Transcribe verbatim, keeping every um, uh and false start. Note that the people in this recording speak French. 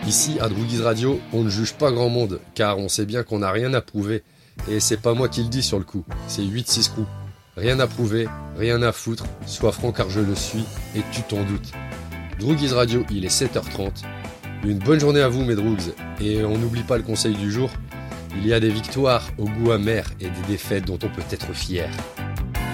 Ici, à Droogies Radio, on ne juge pas grand monde, car on sait bien qu'on n'a rien à prouver. Et c'est pas moi qui le dis sur le coup, c'est huit six Crew. Rien à prouver, rien à foutre, sois franc car je le suis, et tu t'en doutes. Droogies Radio, il est sept heures trente. Une bonne journée à vous mes droogs, et on n'oublie pas le conseil du jour, il y a des victoires au goût amer et des défaites dont on peut être fier.